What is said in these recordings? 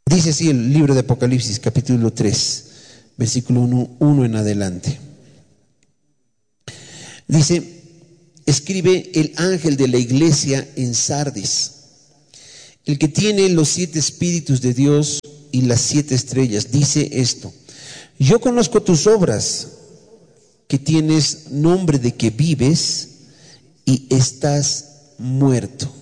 Dice así el libro de Apocalipsis, capítulo 3, versículo 1 en adelante. Dice: escribe el ángel de la iglesia en Sardis, el que tiene los 7 espíritus de Dios y las 7 estrellas, dice esto: yo conozco tus obras, que tienes nombre de que vives y estás muerto.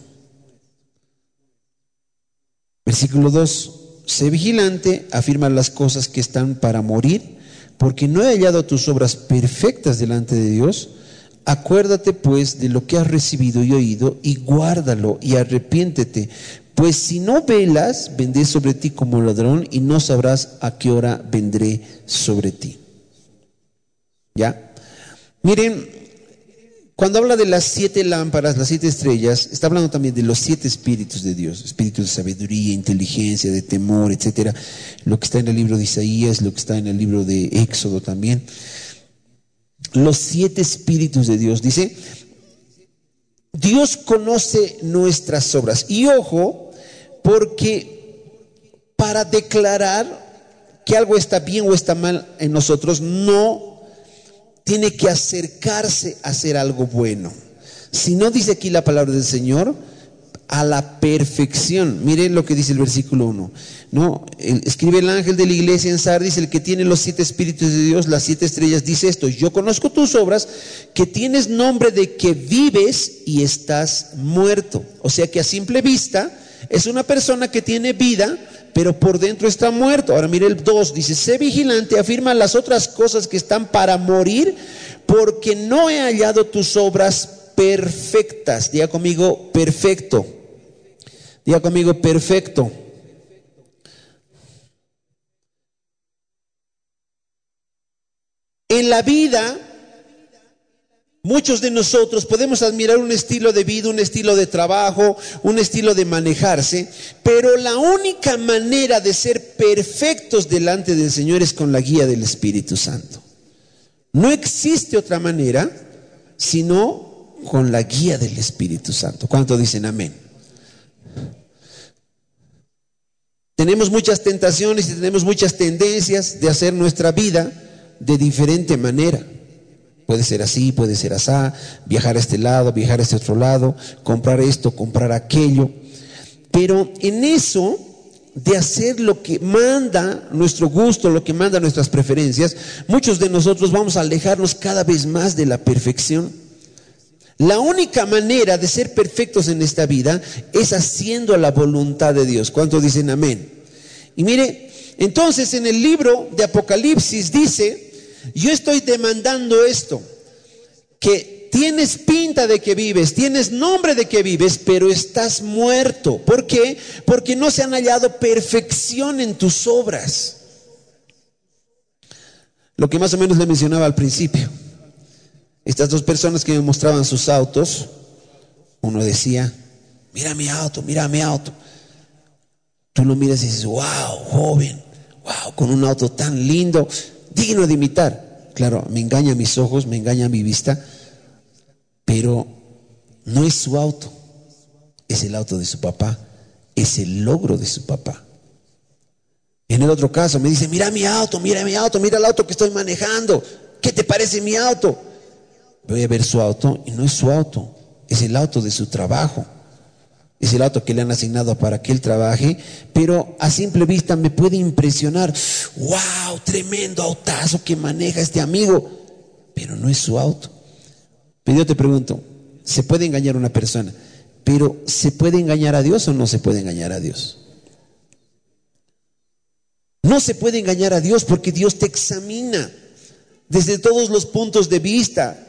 Versículo 2: sé vigilante, afirma las cosas que están para morir, porque no he hallado tus obras perfectas delante de Dios. Acuérdate pues de lo que has recibido y oído, y guárdalo y arrepiéntete, pues si no velas, vendré sobre ti como ladrón, y no sabrás a qué hora vendré sobre ti. ¿Ya? Miren, cuando habla de las 7 lámparas, las 7 estrellas, está hablando también de los 7 espíritus de Dios, espíritus de sabiduría, inteligencia, de temor, etcétera. Lo que está en el libro de Isaías, lo que está en el libro de Éxodo también. Los 7 espíritus de Dios, dice: Dios conoce nuestras obras. Y ojo, porque para declarar que algo está bien o está mal en nosotros, no tiene que acercarse a hacer algo bueno, sino, dice aquí la palabra del Señor, a la perfección. Miren lo que dice el versículo 1. No, escribe el ángel de la iglesia en Sardis, el que tiene los 7 espíritus de Dios, las 7 estrellas, dice esto: yo conozco tus obras, que tienes nombre de que vives y estás muerto. O sea que a simple vista es una persona que tiene vida, pero por dentro está muerto. Ahora mire el 2, dice: sé vigilante, afirma las otras cosas que están para morir, porque no he hallado tus obras perfectas. Diga conmigo: perfecto. Diga conmigo: perfecto. En la vida, muchos de nosotros podemos admirar un estilo de vida, un estilo de trabajo, un estilo de manejarse, pero la única manera de ser perfectos delante del Señor es con la guía del Espíritu Santo. No existe otra manera sino con la guía del Espíritu Santo. ¿Cuánto dicen amén? Tenemos muchas tentaciones y tenemos muchas tendencias de hacer nuestra vida de diferente manera. Puede ser así, puede ser asá, viajar a este lado, viajar a este otro lado, comprar esto, comprar aquello. Pero en eso de hacer lo que manda nuestro gusto, lo que manda nuestras preferencias, muchos de nosotros vamos a alejarnos cada vez más de la perfección. La única manera de ser perfectos en esta vida es haciendo la voluntad de Dios. ¿Cuántos dicen amén? Y mire, entonces en el libro de Apocalipsis dice: yo estoy demandando esto, que tienes pinta de que vives, tienes nombre de que vives, pero estás muerto. ¿Por qué? Porque no se han hallado perfección en tus obras. Lo que más o menos le mencionaba al principio. Estas 2 personas que me mostraban sus autos, uno decía: mira mi auto, mira mi auto. Tú lo miras y dices: wow, joven, wow, con un auto tan lindo, digno de imitar. Claro, me engaña mis ojos, me engaña mi vista, pero no es su auto, es el auto de su papá, es el logro de su papá. En el otro caso me dice: mira mi auto, mira mi auto, mira el auto que estoy manejando, ¿qué te parece mi auto? Voy a ver su auto y no es su auto, es el auto de su trabajo. Es el auto que le han asignado para que él trabaje, pero a simple vista me puede impresionar. ¡Wow! Tremendo autazo que maneja este amigo, pero no es su auto. Pero yo te pregunto, ¿se puede engañar a una persona? Pero ¿se puede engañar a Dios o no se puede engañar a Dios? No se puede engañar a Dios, porque Dios te examina desde todos los puntos de vista.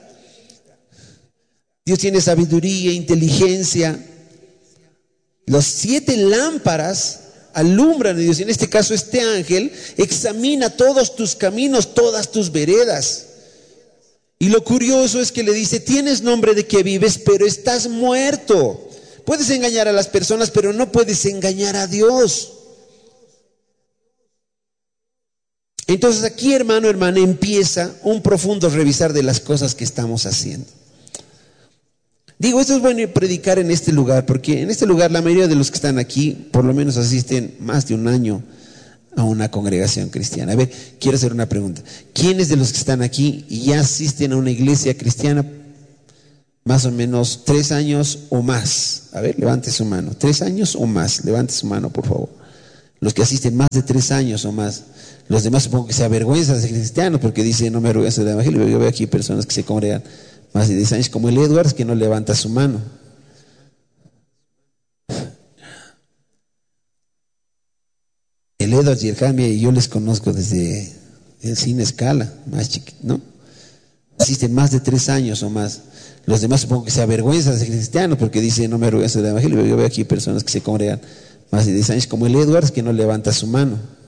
Dios tiene sabiduría, inteligencia. Las 7 lámparas alumbran a Dios. En este caso, este ángel examina todos tus caminos, todas tus veredas. Y lo curioso es que le dice: tienes nombre de que vives, pero estás muerto. Puedes engañar a las personas, pero no puedes engañar a Dios. Entonces aquí, hermano, hermana, empieza un profundo revisar de las cosas que estamos haciendo. Digo, esto es bueno predicar en este lugar, porque en este lugar la mayoría de los que están aquí, por lo menos asisten más de un año a una congregación cristiana. A ver, quiero hacer una pregunta. ¿Quiénes de los que están aquí ya asisten a una iglesia cristiana más o menos 3 años o más? A ver, levante su mano. 3 años o más, levante su mano, por favor. Los que asisten más de 3 años o más. Los demás supongo que se avergüenzan de ser cristianos porque dicen, no me avergüenzo del evangelio. Yo veo aquí personas que se congregan más de 10 años, como el Edwards, que no levanta su mano. El Edwards y el Cambia, yo les conozco desde el Cine Escala, más chiquito, ¿no? Asisten más de 3 años o más. Los demás supongo que se avergüenzan de ser cristianos porque dicen, no me avergüenzo del evangelio. Yo veo aquí personas que se congregan más de 10 años, como el Edwards, que no levanta su mano.